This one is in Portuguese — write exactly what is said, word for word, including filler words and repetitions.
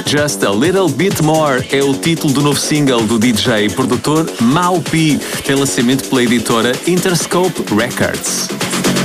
Just a Little Bit More é o título do novo single do D J e produtor Mau P, tem lançamento pela editora Interscope Records.